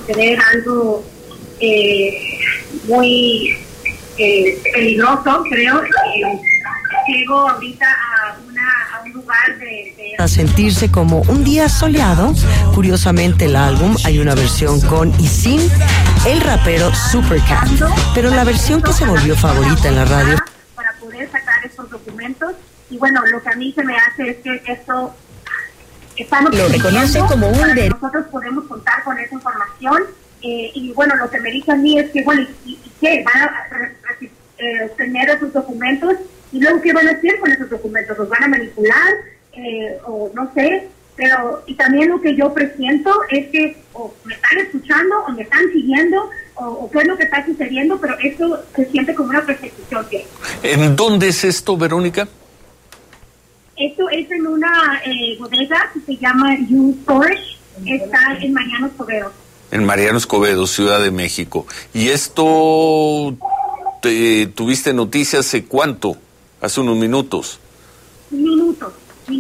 suceder algo muy peligroso, creo. Llego ahorita a un lugar a sentirse como un día soleado. Curiosamente, el álbum hay una versión con y sin el rapero Supercat, pero la versión que se volvió favorita en la radio para poder sacar estos documentos. Y bueno, lo que a mí se me hace es que esto estamos lo reconoce como un de nosotros podemos contar con esa información. Y bueno, lo que me dice a mí es que bueno, ¿y qué? ¿Van a tener esos documentos? ¿Y luego qué van a hacer con esos documentos? ¿Los van a manipular? O no sé. Pero, y también lo que yo presiento es que o me están escuchando, o me están siguiendo, o qué es lo que está sucediendo, pero esto se siente como una persecución. ¿En dónde es esto, Verónica? Esto es en una bodega que se llama You Storage, está en Mariano Escobedo. En Mariano Escobedo, Ciudad de México. ¿Y esto tuviste noticias hace cuánto? Hace unos minutos. Minutos.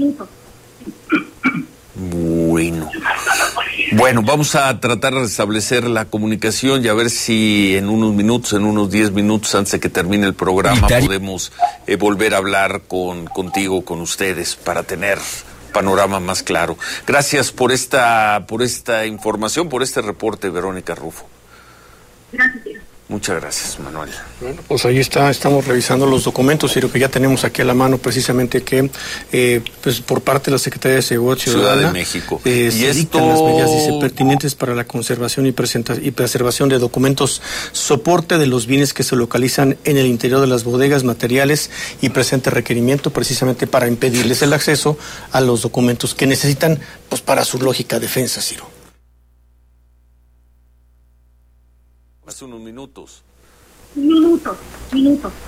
Bueno, vamos a tratar de restablecer la comunicación y a ver si en unos minutos, en unos 10 minutos antes de que termine el programa, podemos volver a hablar contigo, con ustedes, para tener panorama más claro. Gracias por esta información, por este reporte, Verónica Rufo. Gracias, tío. Muchas gracias, Manuel. Bueno, pues ahí está, estamos revisando los documentos y lo que ya tenemos aquí a la mano precisamente que pues por parte de la Secretaría de Seguridad Ciudadana de México se dictan las medidas pertinentes para la conservación y preservación de documentos soporte de los bienes que se localizan en el interior de las bodegas, materiales y presente requerimiento precisamente para impedirles el acceso a los documentos que necesitan pues para su lógica defensa, Ciro. Hace unos minutos. Minutos.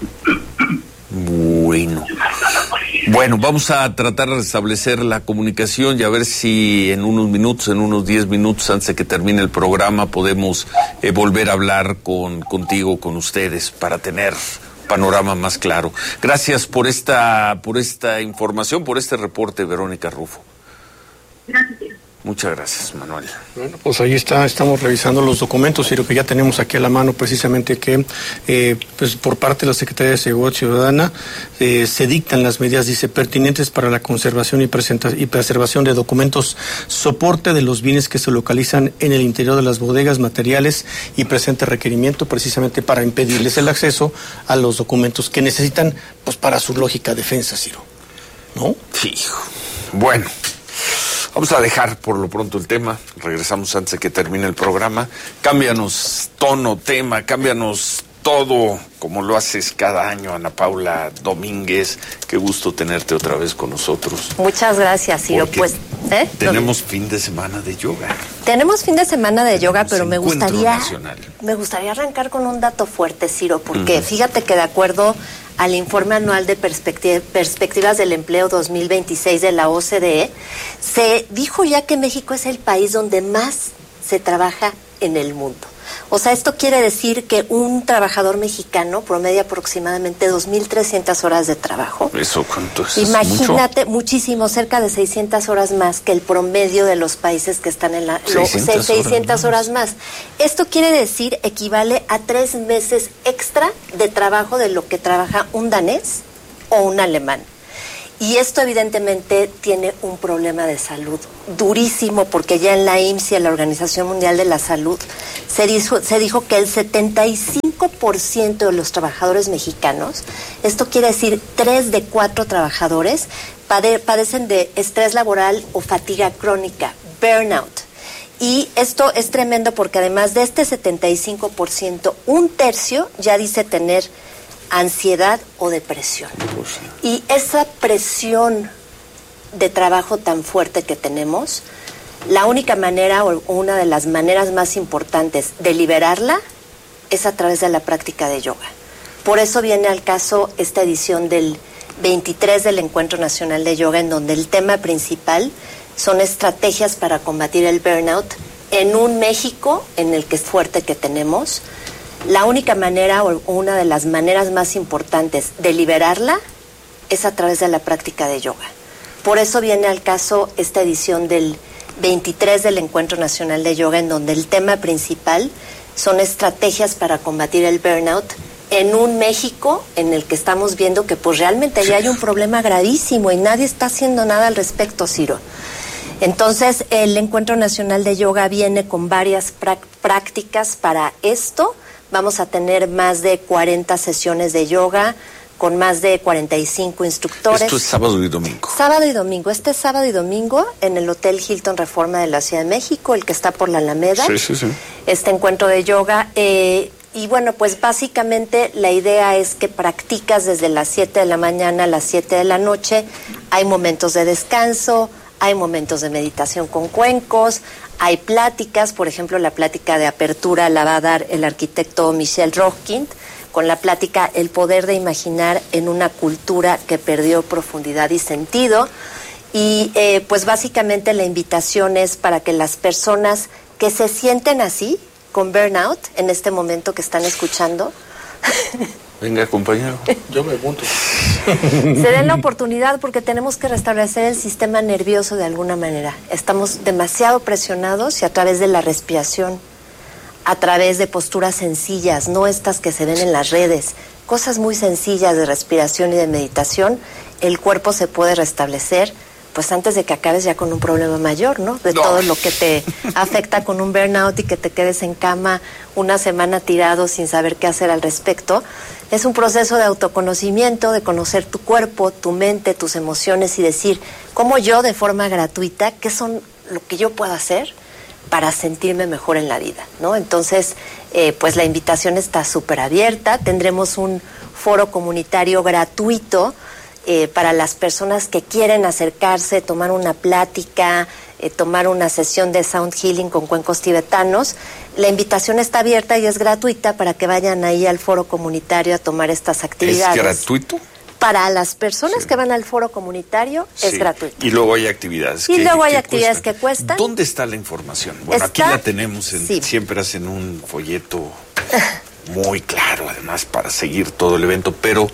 Bueno, vamos a tratar de restablecer la comunicación y a ver si en unos minutos, en unos 10 minutos antes de que termine el programa, podemos volver a hablar contigo, con ustedes, para tener panorama más claro. Gracias por esta información, por este reporte, Verónica Rufo. Gracias, tío. Muchas gracias, Manuel. Bueno, pues ahí está, estamos revisando los documentos y lo que ya tenemos aquí a la mano precisamente que pues por parte de la Secretaría de Seguridad Ciudadana se dictan las medidas, pertinentes para la conservación y preservación de documentos soporte de los bienes que se localizan en el interior de las bodegas, materiales y presente requerimiento precisamente para impedirles el acceso a los documentos que necesitan pues para su lógica defensa, Ciro. ¿No? Sí. Bueno. Vamos a dejar por lo pronto el tema, regresamos antes de que termine el programa. Cámbianos tono, tema, cámbianos todo, como lo haces cada año, Ana Paula Domínguez. Qué gusto tenerte otra vez con nosotros. Muchas gracias, Ciro. Pues, tenemos fin de semana de yoga. Tenemos fin de semana de yoga, pero me gustaría arrancar con un dato fuerte, Ciro, porque fíjate que de acuerdo al informe anual de perspectivas del empleo 2026 de la OCDE, se dijo ya que México es el país donde más se trabaja en el mundo. O sea, esto quiere decir que un trabajador mexicano promedia aproximadamente 2,300 horas de trabajo. ¿Eso cuánto es? Imagínate, muchísimo, cerca de 600 horas más que el promedio de los países que están en la... 600 horas más. Esto quiere decir, equivale a 3 meses extra de trabajo de lo que trabaja un danés o un alemán. Y esto evidentemente tiene un problema de salud durísimo, porque ya en la IMSS y en la Organización Mundial de la Salud se dijo que el 75% de los trabajadores mexicanos, esto quiere decir 3 de 4 trabajadores, padecen de estrés laboral o fatiga crónica, burnout. Y esto es tremendo porque además de este 75%, 1/3 ya dice tener ansiedad o depresión. Y esa presión de trabajo tan fuerte que tenemos, la única manera o una de las maneras más importantes de liberarla es a través de la práctica de yoga. Por eso viene al caso esta edición del 23 del Encuentro Nacional de Yoga, en donde el tema principal son estrategias para combatir el burnout en un México en el que es fuerte que tenemos. La única manera o una de las maneras más importantes de liberarla es a través de la práctica de yoga. Por eso viene al caso esta edición del 23 del Encuentro Nacional de Yoga, en donde el tema principal son estrategias para combatir el burnout en un México en el que estamos viendo que pues realmente ya hay un problema gravísimo y nadie está haciendo nada al respecto, Ciro. Entonces, el Encuentro Nacional de Yoga viene con varias prácticas para esto. Vamos a tener más de 40 sesiones de yoga con más de 45 instructores. Esto es sábado y domingo. Sábado y domingo. Este sábado y domingo en el Hotel Hilton Reforma de la Ciudad de México, el que está por la Alameda. Sí. Este encuentro de yoga. Y bueno, pues básicamente la idea es que practicas desde las 7 de la mañana a las 7 de la noche. Hay momentos de descanso, hay momentos de meditación con cuencos, hay pláticas. Por ejemplo, la plática de apertura la va a dar el arquitecto Michel Rochkind, con la plática El poder de imaginar en una cultura que perdió profundidad y sentido. Y pues básicamente la invitación es para que las personas que se sienten así, con burnout, en este momento que están escuchando. Venga, compañero. Yo me apunto. Se den la oportunidad, porque tenemos que restablecer el sistema nervioso de alguna manera. Estamos demasiado presionados, y a través de la respiración, a través de posturas sencillas, no estas que se ven en las redes, cosas muy sencillas de respiración y de meditación, el cuerpo se puede restablecer, pues antes de que acabes ya con un problema mayor, ¿no? De todo lo que te afecta con un burnout y que te quedes en cama una semana tirado sin saber qué hacer al respecto. Es un proceso de autoconocimiento, de conocer tu cuerpo, tu mente, tus emociones, y decir, ¿cómo yo de forma gratuita, qué son lo que yo puedo hacer para sentirme mejor en la vida, ¿no? Entonces, pues la invitación está súper abierta. Tendremos un foro comunitario gratuito para las personas que quieren acercarse, tomar una plática, tomar una sesión de sound healing con cuencos tibetanos. La invitación está abierta y es gratuita para que vayan ahí al foro comunitario a tomar estas actividades. ¿Es gratuito? Para las personas que van al foro comunitario es gratuito. Y luego hay actividades que cuestan. ¿Dónde está la información? Bueno, aquí la tenemos, siempre hacen un folleto muy claro, además, para seguir todo el evento, pero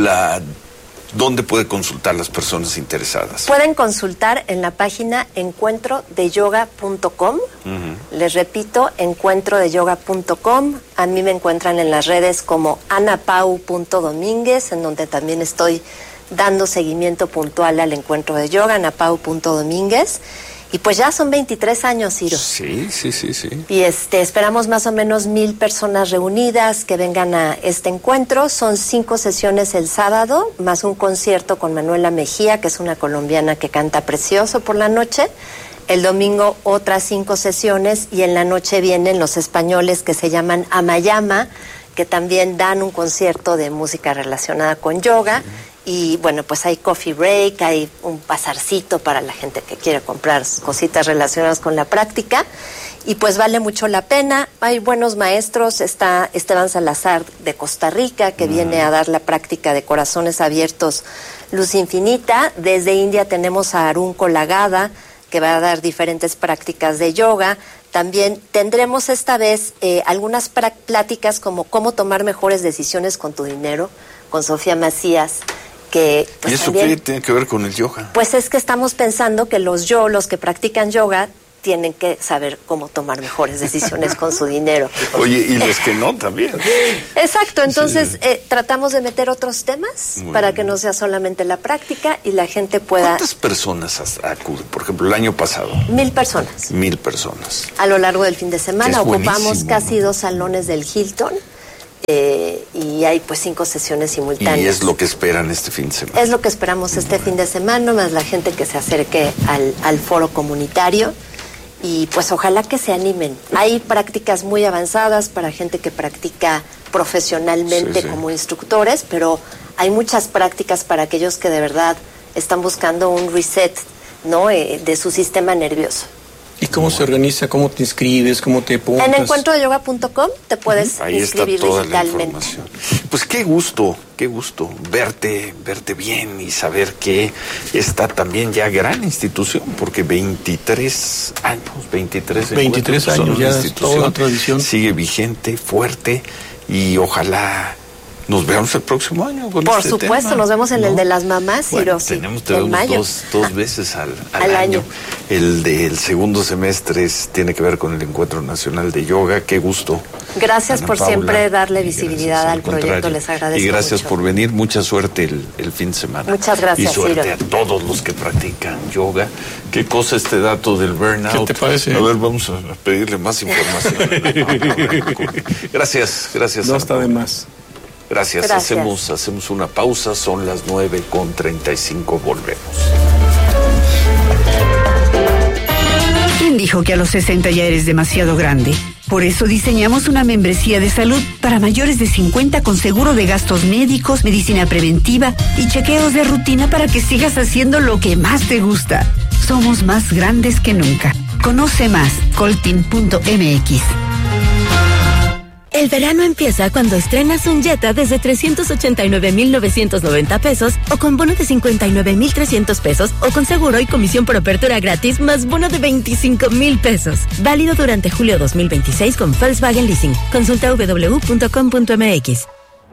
¿dónde puede consultar las personas interesadas? Pueden consultar en la página encuentrodeyoga.com. Les repito, encuentrodeyoga.com. A mí me encuentran en las redes como anapau.domínguez, en donde también estoy dando seguimiento puntual al encuentro de yoga, anapau.domínguez. Y pues ya son 23 años, Ciro. Sí. Y esperamos más o menos 1,000 personas reunidas que vengan a este encuentro. Son 5 sesiones el sábado, más un concierto con Manuela Mejía, que es una colombiana que canta precioso por la noche. El domingo otras 5 sesiones, y en la noche vienen los españoles que se llaman Amayama, que también dan un concierto de música relacionada con yoga. Y bueno, pues hay coffee break, hay un pasarcito para la gente que quiere comprar cositas relacionadas con la práctica, y pues vale mucho la pena. Hay buenos maestros, está Esteban Salazar de Costa Rica, que viene a dar la práctica de corazones abiertos, luz infinita. Desde India tenemos a Arun Kolagada, que va a dar diferentes prácticas de yoga. También tendremos esta vez algunas pláticas como cómo tomar mejores decisiones con tu dinero, con Sofía Macías. Que, pues, ¿y eso qué tiene que ver con el yoga? Pues es que estamos pensando que los que practican yoga tienen que saber cómo tomar mejores decisiones con su dinero. Oye, y los que no también. Exacto, entonces tratamos de meter otros temas para que no sea solamente la práctica y la gente pueda... ¿Cuántas personas acuden? Por ejemplo, el año pasado. 1,000 personas. 1,000 personas. A lo largo del fin de semana ocupamos buenísimo, casi 2 salones del Hilton. Y hay pues 5 sesiones simultáneas. Y es lo que esperan este fin de semana. Es lo que esperamos este fin de semana, más la gente que se acerque al foro comunitario. Y pues ojalá que se animen. Hay prácticas muy avanzadas para gente que practica profesionalmente como instructores, pero hay muchas prácticas para aquellos que de verdad están buscando un reset, ¿no? De su sistema nervioso. ¿Y cómo se organiza? ¿Cómo te inscribes? ¿Cómo te apuntas? En encuentrodeyoga.com te puedes ahí inscribir está toda digitalmente. La información. Pues qué gusto verte bien y saber que está también ya gran institución, porque 23 años ya es toda una tradición. Sigue vigente, fuerte, y ojalá nos vemos el próximo año con Por este supuesto, tema, nos vemos en ¿no? el de las mamás, Bueno, Ciro, tenemos en mayo. dos veces al año. El del segundo semestre tiene que ver con el Encuentro Nacional de Yoga. Qué gusto. Gracias Ana por Paula, siempre darle visibilidad al proyecto, contrario. les agradezco Y gracias mucho. por venir, mucha suerte el fin de semana. Muchas gracias, Y suerte Ciro. a todos los que practican yoga. ¿Qué cosa este dato del burnout? ¿Qué te parece? A ver, vamos a pedirle más información. Gracias. No está de más. Gracias. Hacemos una pausa, son las 9:35, volvemos. ¿Quién dijo que a los 60 ya eres demasiado grande? Por eso diseñamos una membresía de salud para mayores de 50 con seguro de gastos médicos, medicina preventiva y chequeos de rutina para que sigas haciendo lo que más te gusta. Somos más grandes que nunca. Conoce más, coltin.mx. El verano empieza cuando estrenas un Jetta desde 389,990 pesos o con bono de 59,300 pesos o con seguro y comisión por apertura gratis más bono de 25,000 pesos. Válido durante julio 2026 con Volkswagen Leasing. Consulta www.com.mx.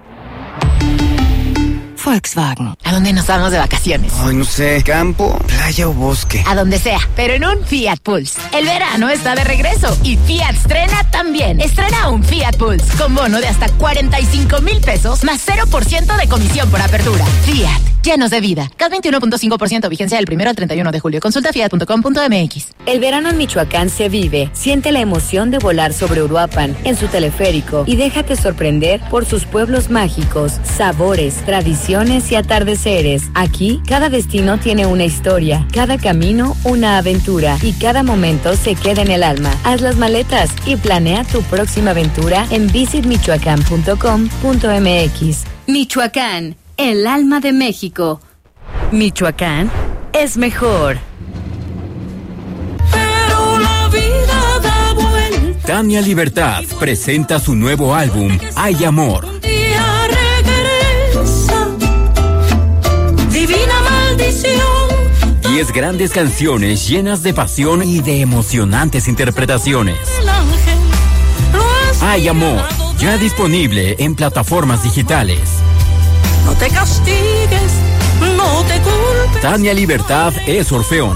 Volkswagen. ¿A dónde nos vamos de vacaciones? Ay, no sé, campo, playa o bosque. A donde sea, pero en un Fiat Pulse. El verano está de regreso y Fiat estrena también. Estrena un Fiat Pulse con bono de hasta 45,000 pesos más 0% de comisión por apertura. Fiat, llenos de vida. CAT 21.5%, vigencia del 1 al 31 de julio. Consulta fiat.com.mx. El verano en Michoacán se vive. Siente la emoción de volar sobre Uruapan en su teleférico y déjate sorprender por sus pueblos mágicos, sabores, tradiciones y atardeceres. Aquí, cada destino tiene una historia, cada camino una aventura y cada momento se queda en el alma. Haz las maletas y planea tu próxima aventura en visitmichoacán.com.mx. Michoacán, el alma de México. Michoacán es mejor. Pero la vida da vuelta. Tania Libertad presenta su nuevo álbum, Hay Amor. Un día regresa, divina maldición. 10 grandes canciones llenas de pasión y de emocionantes interpretaciones. El ángel lo has Hay Amor, ya disponible en plataformas digitales. No te castigues, no te culpes. Tania Libertad es Orfeón.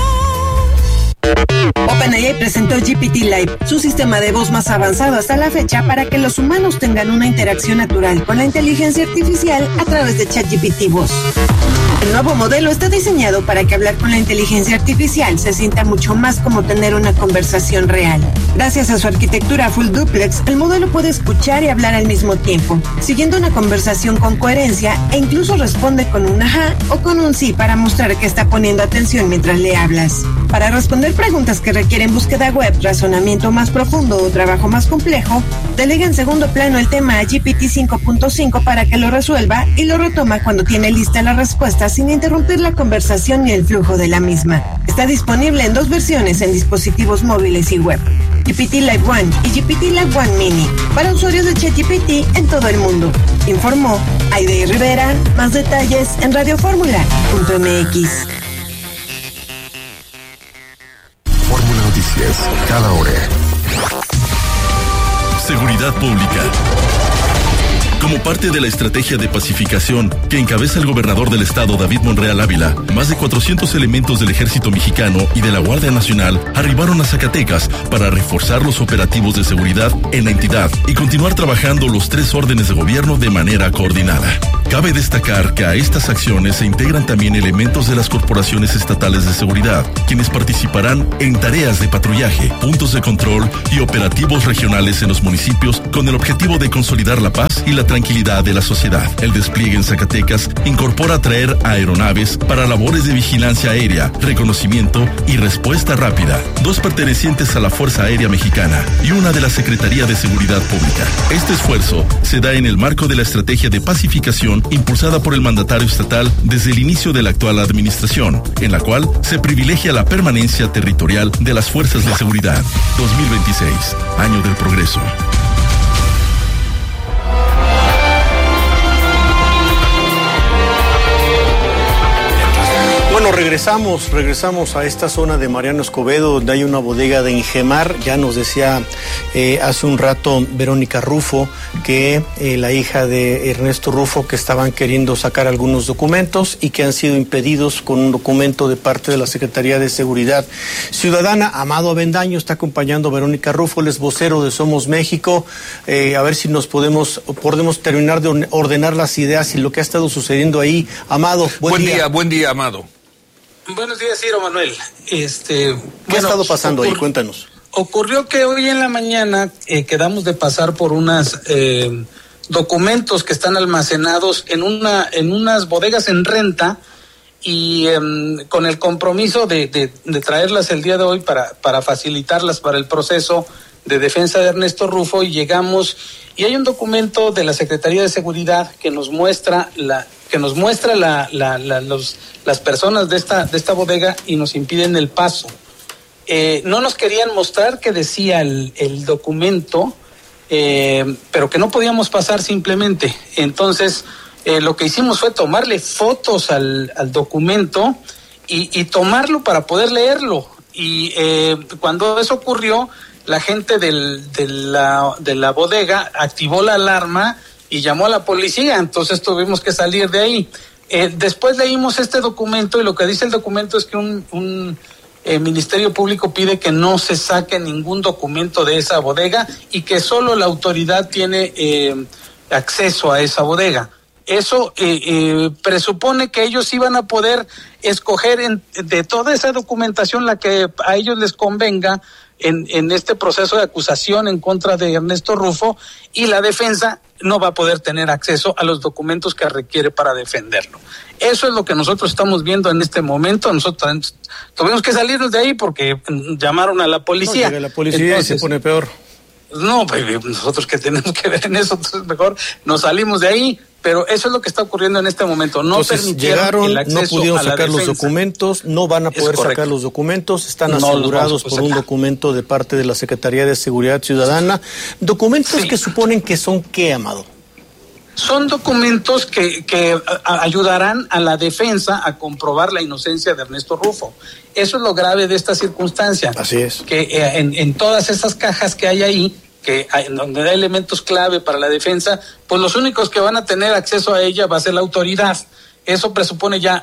OpenAI presentó GPT-Live, su sistema de voz más avanzado hasta la fecha para que los humanos tengan una interacción natural con la inteligencia artificial a través de ChatGPT Voz. El nuevo modelo está diseñado para que hablar con la inteligencia artificial se sienta mucho más como tener una conversación real. Gracias a su arquitectura full duplex, el modelo puede escuchar y hablar al mismo tiempo, siguiendo una conversación con coherencia e incluso responde con un ajá o con un sí para mostrar que está poniendo atención mientras le hablas. Para responder preguntas que requieren búsqueda web, razonamiento más profundo o trabajo más complejo, delega en segundo plano el tema a GPT 5.5 para que lo resuelva y lo retoma cuando tiene lista la respuesta sin interrumpir la conversación ni el flujo de la misma. Está disponible en 2 versiones en dispositivos móviles y web: GPT Live One y GPT Live One Mini, para usuarios de ChatGPT en todo el mundo. Informó Aide Rivera. Más detalles en radioformula.mx. Fórmula Noticias, cada hora. Seguridad Pública. Como parte de la estrategia de pacificación que encabeza el gobernador del estado, David Monreal Ávila, más de 400 elementos del Ejército Mexicano y de la Guardia Nacional arribaron a Zacatecas para reforzar los operativos de seguridad en la entidad y continuar trabajando los 3 órdenes de gobierno de manera coordinada. Cabe destacar que a estas acciones se integran también elementos de las corporaciones estatales de seguridad, quienes participarán en tareas de patrullaje, puntos de control y operativos regionales en los municipios con el objetivo de consolidar la paz y la tranquilidad de la sociedad. El despliegue en Zacatecas incorpora traer aeronaves para labores de vigilancia aérea, reconocimiento y respuesta rápida, 2 pertenecientes a la Fuerza Aérea Mexicana y una de la Secretaría de Seguridad Pública. Este esfuerzo se da en el marco de la estrategia de pacificación impulsada por el mandatario estatal desde el inicio de la actual administración, en la cual se privilegia la permanencia territorial de las fuerzas de seguridad. 2026, año del progreso. Bueno, Bueno, regresamos a esta zona de Mariano Escobedo, donde hay una bodega de Ingemar. Ya nos decía hace un rato Verónica Rufo que la hija de Ernesto Rufo, que estaban queriendo sacar algunos documentos y que han sido impedidos con un documento de parte de la Secretaría de Seguridad Ciudadana. Amado Avendaño está acompañando a Verónica Rufo, él es vocero de Somos México. A ver si nos podemos terminar de ordenar las ideas y lo que ha estado sucediendo ahí. Amado, buen día, Amado. Buenos días, Ciro Manuel. ¿Qué ha estado pasando ahí? Cuéntanos. Ocurrió que hoy en la mañana quedamos de pasar por unos documentos que están almacenados en unas bodegas en renta y con el compromiso de traerlas el día de hoy para facilitarlas para el proceso de defensa de Ernesto Rufo, y llegamos y hay un documento de la Secretaría de Seguridad que nos muestra las personas de esta bodega y nos impiden el paso. No nos querían mostrar qué decía el documento, pero que no podíamos pasar simplemente. Entonces, lo que hicimos fue tomarle fotos al documento y tomarlo para poder leerlo. Y cuando eso ocurrió, la gente de la bodega activó la alarma y llamó a la policía, entonces tuvimos que salir de ahí. Después leímos este documento y lo que dice el documento es que un Ministerio Público pide que no se saque ningún documento de esa bodega y que solo la autoridad tiene acceso a esa bodega. Eso presupone que ellos iban a poder escoger de toda esa documentación la que a ellos les convenga en este proceso de acusación en contra de Ernesto Rufo, y la defensa no va a poder tener acceso a los documentos que requiere para defenderlo. Eso es lo que nosotros estamos viendo en este momento. Nosotros tuvimos que salirnos de ahí porque llamaron a la policía. No, llega la policía. Entonces, y se pone peor. No, pues nosotros que tenemos que ver en eso, entonces mejor nos salimos de ahí. Pero eso es lo que está ocurriendo en este momento. No permitieron el acceso, no pudieron sacar los documentos, no van a poder sacar los documentos, están asegurados por un documento de parte de la Secretaría de Seguridad Ciudadana. Documentos que suponen que son ¿qué, Amado? Son documentos que ayudarán a la defensa a comprobar la inocencia de Ernesto Rufo. Eso es lo grave de esta circunstancia. Así es. Que en todas esas cajas que hay ahí, donde hay elementos clave para la defensa, pues los únicos que van a tener acceso a ella va a ser la autoridad. Eso presupone ya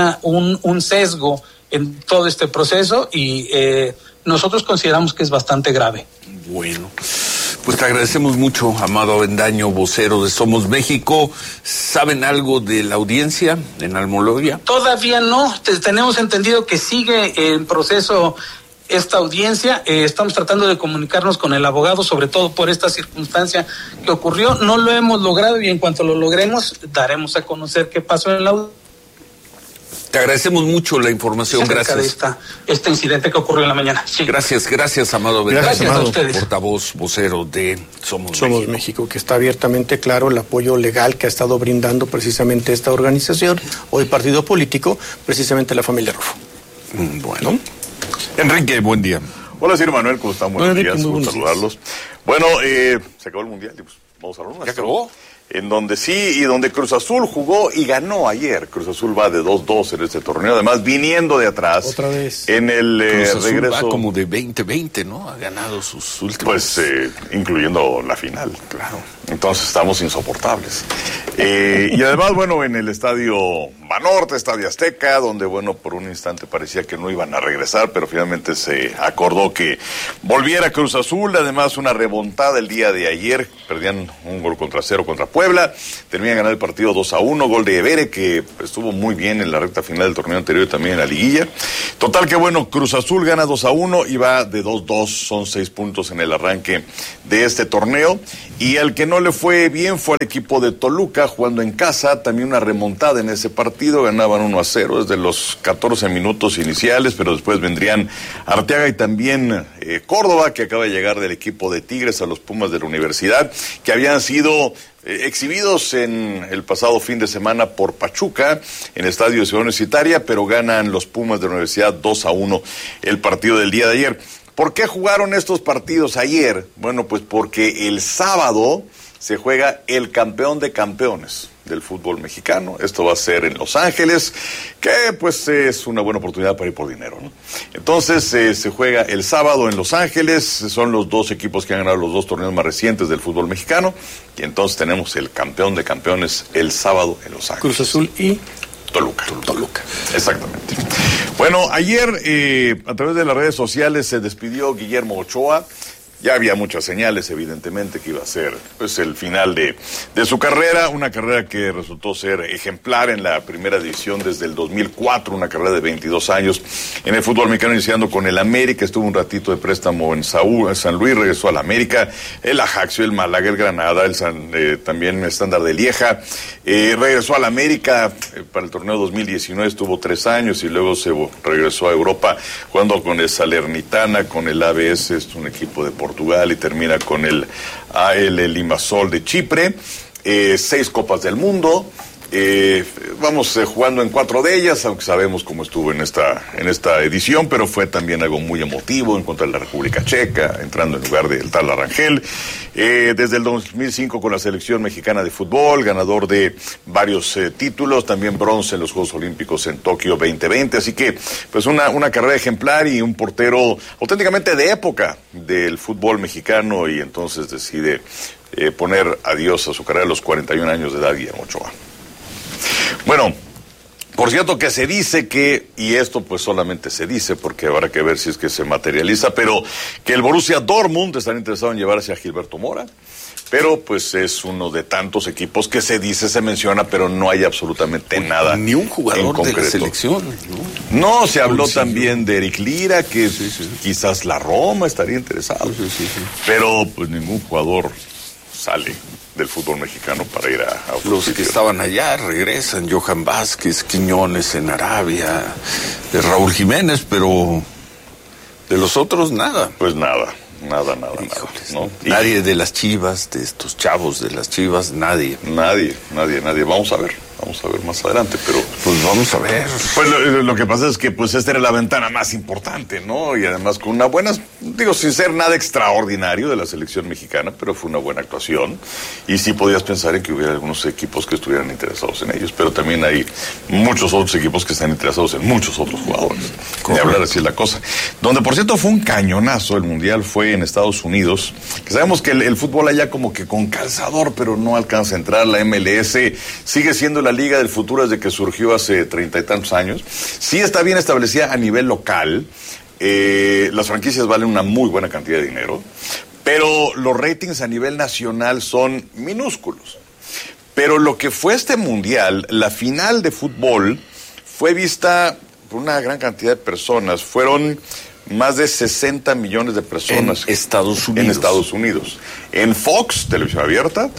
un sesgo en todo este proceso y nosotros consideramos que es bastante grave. Bueno, pues te agradecemos mucho, Amado Avendaño, vocero de Somos México. ¿Saben algo de la audiencia en Almoloya? Todavía no, tenemos entendido que sigue en proceso esta audiencia. Estamos tratando de comunicarnos con el abogado, sobre todo por esta circunstancia que ocurrió. No lo hemos logrado y en cuanto lo logremos daremos a conocer qué pasó en la audiencia. Te agradecemos mucho la información, gracias. De este incidente que ocurrió en la mañana. Sí. Gracias, Amado Avendaño. Gracias, Amado. A ustedes. Portavoz, vocero de Somos México, que está abiertamente claro el apoyo legal que ha estado brindando precisamente esta organización o el partido político, precisamente la familia Rufo. Bueno. Enrique, buen día. Hola, Ciro Manuel, ¿cómo están? Buenos días, gusto saludarlos. Bueno, se acabó el Mundial, pues vamos a hablar. ¿Ya acabó? En donde sí, y donde Cruz Azul jugó y ganó ayer. Cruz Azul va de 2-2 en este torneo, además viniendo de atrás. Otra vez. En el Cruz Azul regreso. Va como de 20-20, ¿no? Ha ganado sus últimos. Pues incluyendo la final. Claro. Entonces estamos insoportables. Y además, bueno, en el estadio Banorte, Estadio Azteca, donde, bueno, por un instante parecía que no iban a regresar, pero finalmente se acordó que volviera Cruz Azul. Además, una remontada el día de ayer. Perdían 1-0 contra Puebla. Terminan ganando el partido 2-1. Gol de Evere, que estuvo muy bien en la recta final del torneo anterior y también en la liguilla. Total que, bueno, Cruz Azul gana 2-1 y va de 2-2. Son 6 puntos en el arranque de este torneo. Y al que no le fue bien fue al equipo de Toluca, jugando en casa, también una remontada en ese partido, ganaban 1-0 desde los 14 minutos iniciales, pero después vendrían Arteaga y también Córdoba, que acaba de llegar del equipo de Tigres a los Pumas de la Universidad, que habían sido exhibidos en el pasado fin de semana por Pachuca, en el estadio de Ciudad Universitaria, pero ganan los Pumas de la Universidad 2-1 el partido del día de ayer. ¿Por qué jugaron estos partidos ayer? Bueno, pues porque el sábado se juega el campeón de campeones del fútbol mexicano. Esto va a ser en Los Ángeles, que pues es una buena oportunidad para ir por dinero, ¿no? Entonces se juega el sábado en Los Ángeles, son los dos equipos que han ganado los dos torneos más recientes del fútbol mexicano, y entonces tenemos el campeón de campeones el sábado en Los Ángeles. Cruz Azul y Toluca. Exactamente. Bueno, ayer a través de las redes sociales se despidió Guillermo Ochoa. Ya había muchas señales, evidentemente, que iba a ser pues el final de su carrera, una carrera que resultó ser ejemplar en la primera división desde el 2004, una carrera de 22 años en el fútbol mexicano, iniciando con el América, estuvo un ratito de préstamo en San Luis, regresó al América, el Ajaxio, el Málaga, el Granada, también el Estándar de Lieja, regresó al América para el torneo 2019, estuvo 3 años y luego se regresó a Europa jugando con el Salernitana, con el ABS, es un equipo de Portugal, y termina con el AL Limassol de Chipre, 6 Copas del Mundo, vamos jugando en 4 de ellas, aunque sabemos cómo estuvo en esta edición, pero fue también algo muy emotivo en contra de la República Checa, entrando en lugar del tal Arrangel, desde el 2005 con la selección mexicana de fútbol, ganador de varios títulos, también bronce en los Juegos Olímpicos en Tokio 2020, así que pues una carrera ejemplar y un portero auténticamente de época del fútbol mexicano, y entonces decide poner adiós a su carrera a los 41 años de edad, Guillermo Ochoa. Bueno, por cierto que se dice que, y esto pues solamente se dice porque habrá que ver si es que se materializa, pero que el Borussia Dortmund está interesado en llevarse a Gilberto Mora, pero pues es uno de tantos equipos que se dice, se menciona, pero no hay absolutamente nada. Ni un jugador de la selección, ¿no? No, se habló también de Eric Lira, que quizás la Roma estaría interesado, pero pues ningún jugador sale del fútbol mexicano para ir a otro los sitio. Que estaban allá regresan, Johan Vázquez, Quiñones en Arabia, Raúl Jiménez, pero de los otros nada. Pues nada, ¿no? Nadie de las Chivas, de estos chavos de las Chivas, nadie. Nadie. Vamos a ver más adelante, pero pues vamos a ver. Pues lo que pasa es que pues esta era la ventana más importante, ¿no? Y además con una buena, sin ser nada extraordinario de la selección mexicana, pero fue una buena actuación, y sí podías pensar en que hubiera algunos equipos que estuvieran interesados en ellos, pero también hay muchos otros equipos que están interesados en muchos otros jugadores. De hablar así es la cosa. Donde por cierto fue un cañonazo el Mundial fue en Estados Unidos, que sabemos que el fútbol allá como que con calzador, pero no alcanza a entrar. La MLS sigue siendo la liga del futuro desde que surgió hace 30 y tantos años. Sí está bien establecida a nivel local. Las franquicias valen una muy buena cantidad de dinero, pero los ratings a nivel nacional son minúsculos. Pero lo que fue este mundial, la final de fútbol, fue vista por una gran cantidad de personas. Fueron más de 60 millones de personas en Estados Unidos. En Fox, televisión abierta,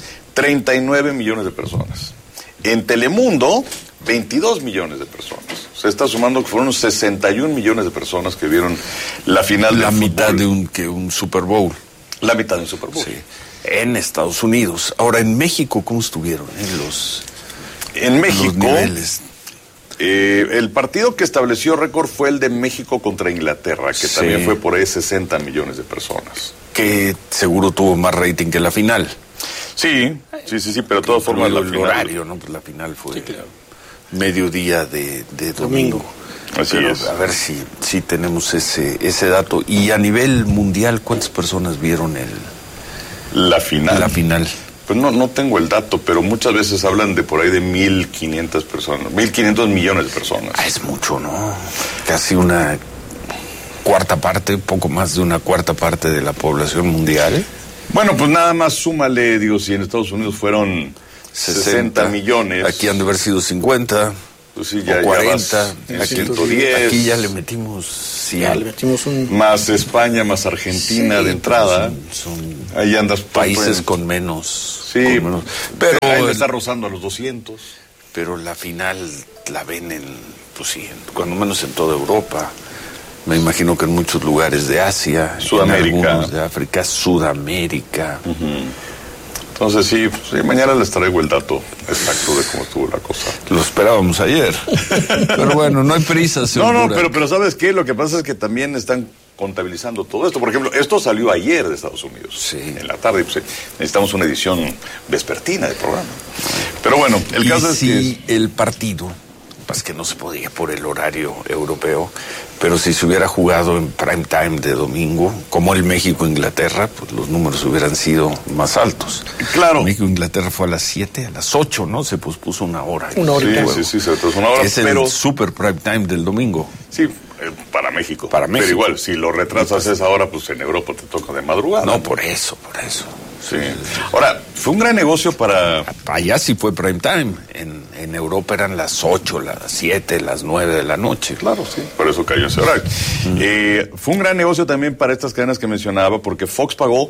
39 millones de personas. En Telemundo, 22 millones de personas. Se está sumando que fueron 61 millones de personas que vieron la final de fútbol. La mitad de un Super Bowl. La mitad de un Super Bowl. Sí. En Estados Unidos. Ahora, en México, ¿cómo estuvieron? En México, los niveles. El partido que estableció récord fue el de México contra Inglaterra, que también fue por ahí 60 millones de personas. Que seguro tuvo más rating que la final. Sí, pero de todas formas el horario, ¿no? Pues la final fue mediodía de domingo. Así es. A ver si tenemos ese dato. Y a nivel mundial, ¿cuántas personas vieron la final? La final. Pues no tengo el dato, pero muchas veces hablan de por ahí de 1.500 personas, 1.500 millones de personas. Es mucho, ¿no? Casi una cuarta parte, poco más de una cuarta parte de la población mundial. Bueno, pues nada más súmale, si en Estados Unidos fueron 60 millones. Aquí han de haber sido 50. Pues sí, ya, o 40. Ya 110. Aquí ya le metimos 100. Ya le metimos más España, más Argentina de entrada. Son ahí andas países con menos. Sí, pero ahí le está rozando a los 200. Pero la final la ven cuando menos en toda Europa. Me imagino que en muchos lugares de Asia, Sudamérica, en algunos de África, Sudamérica. Entonces sí, mañana les traigo el dato exacto de cómo estuvo la cosa. Lo esperábamos ayer. Pero bueno, no hay prisa, seguro. No, pero ¿sabes qué? Lo que pasa es que también están contabilizando todo esto. Por ejemplo, esto salió ayer de Estados Unidos, en la tarde. Pues, necesitamos una edición vespertina del programa. Pero bueno, el caso es que el partido, pues que no se podía por el horario europeo, pero si se hubiera jugado en prime time de domingo, como el México-Inglaterra, pues los números hubieran sido más altos. Claro. México-Inglaterra fue a las 7, a las 8, ¿no? Se pospuso una hora. Una hora. Sí, se puso una hora. Es el super prime time del domingo. Sí, para México. Pero igual, si lo retrasas a esa hora, pues en Europa te toca de madrugada. No, por eso. Sí. Ahora, fue un gran negocio para... Allá sí fue prime time. En Europa eran las 8, las 7, las 9 de la noche. Claro, sí. Por eso cayó ese horario. Fue un gran negocio también para estas cadenas que mencionaba, porque Fox pagó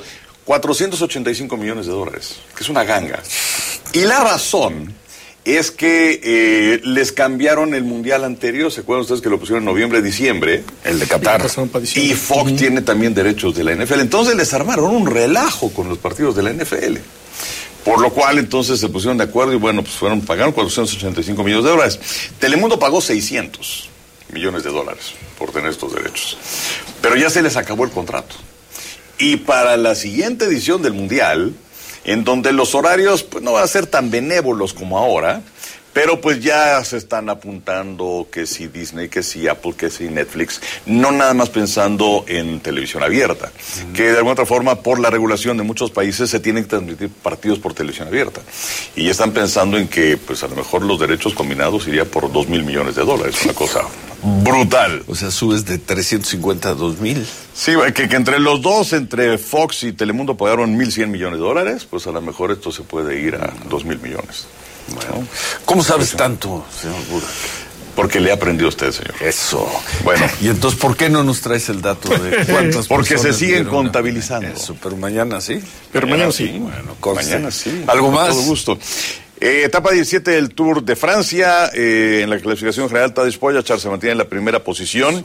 $485 millones, que es una ganga. Y la razón es que les cambiaron el mundial anterior. ¿Se acuerdan ustedes que lo pusieron en noviembre, diciembre? El de Qatar. Y Fox tiene también derechos de la NFL. Entonces les armaron un relajo con los partidos de la NFL. Por lo cual entonces se pusieron de acuerdo y bueno, pues pagaron $485 millones. Telemundo pagó $600 millones por tener estos derechos. Pero ya se les acabó el contrato. Y para la siguiente edición del mundial, en donde los horarios pues no van a ser tan benévolos como ahora, pero pues ya se están apuntando que si Disney, que si Apple, que si Netflix, no nada más pensando en televisión abierta, que de alguna otra forma por la regulación de muchos países se tienen que transmitir partidos por televisión abierta, y ya están pensando en que pues a lo mejor los derechos combinados iría por $2,000 millones, una cosa brutal. O sea, subes de 350 a 2,000. Sí, que entre los dos, entre Fox y Telemundo pagaron $1,100 millones, pues a lo mejor esto se puede ir a $2,000 millones. Bueno, ¿cómo sabes tanto, señor Burak? Porque le ha aprendido usted, señor. Eso. Bueno. ¿Y entonces por qué no nos traes el dato de cuántas Porque se siguen dieron contabilizando. Eso, pero mañana sí. Pero mañana sí. Bueno, conste. Mañana sí. ¿Algo más? Con todo gusto. Etapa 17 del Tour de Francia. En la clasificación general, Tadej Pogačar se mantiene en la primera posición.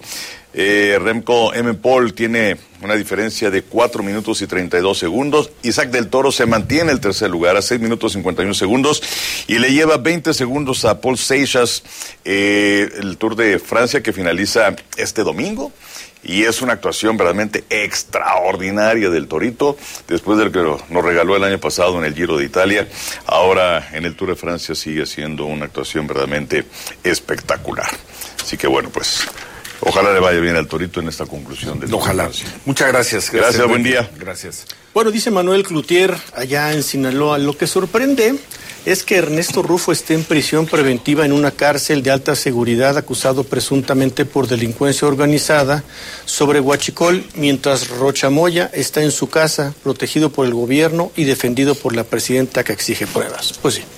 Remco Evenepoel tiene una diferencia de 4 minutos y 32 segundos. Isaac del Toro se mantiene en el tercer lugar a 6 minutos y 51 segundos y le lleva 20 segundos a Paul Seixas, el Tour de Francia que finaliza este domingo. Y es una actuación verdaderamente extraordinaria del Torito, después del que nos regaló el año pasado en el Giro de Italia. Ahora en el Tour de Francia sigue siendo una actuación verdaderamente espectacular. Así que bueno, pues ojalá le vaya bien al Torito en esta conclusión del Tour de Francia. Muchas gracias. Gracias, buen día. Gracias. Bueno, dice Manuel Cloutier, allá en Sinaloa, lo que sorprende es que Ernesto Rufo esté en prisión preventiva en una cárcel de alta seguridad acusado presuntamente por delincuencia organizada sobre Huachicol, mientras Rocha Moya está en su casa, protegido por el gobierno y defendido por la presidenta que exige pruebas. Pues sí.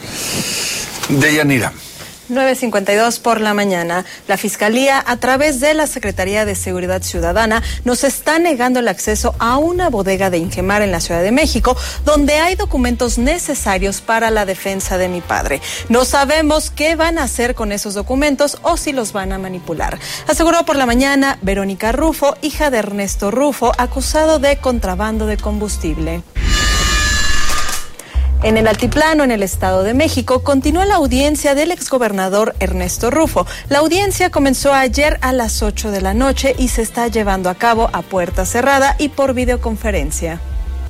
Deyanira. 9:52 por la mañana. La Fiscalía, a través de la Secretaría de Seguridad Ciudadana, nos está negando el acceso a una bodega de Ingemar en la Ciudad de México, donde hay documentos necesarios para la defensa de mi padre. No sabemos qué van a hacer con esos documentos o si los van a manipular. Aseguró por la mañana Verónica Rufo, hija de Ernesto Rufo, acusado de contrabando de combustible. En el Altiplano, en el Estado de México, continúa la audiencia del exgobernador Ernesto Rufo. La audiencia comenzó ayer a las 8 de la noche y se está llevando a cabo a puerta cerrada y por videoconferencia.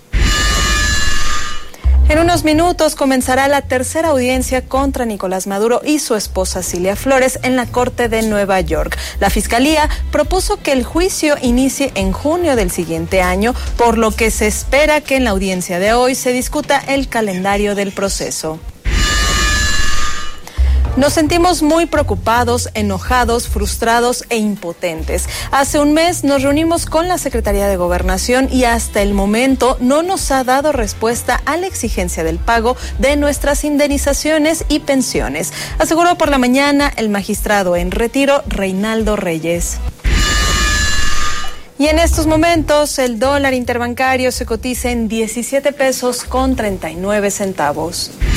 En unos minutos comenzará la tercera audiencia contra Nicolás Maduro y su esposa Cilia Flores en la Corte de Nueva York. La Fiscalía propuso que el juicio inicie en junio del siguiente año, por lo que se espera que en la audiencia de hoy se discuta el calendario del proceso. Nos sentimos muy preocupados, enojados, frustrados e impotentes. Hace un mes nos reunimos con la Secretaría de Gobernación y hasta el momento no nos ha dado respuesta a la exigencia del pago de nuestras indemnizaciones y pensiones, aseguró por la mañana el magistrado en retiro Reinaldo Reyes. Y en estos momentos el dólar interbancario se cotiza en 17 pesos con 39 centavos.